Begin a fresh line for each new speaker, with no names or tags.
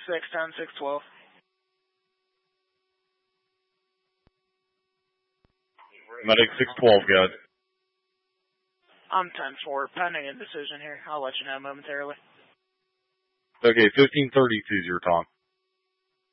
610-612.
Medic 612, good.
I'm 10-4, pending a decision here. I'll let you know momentarily.
Okay, 1532 is your Tom.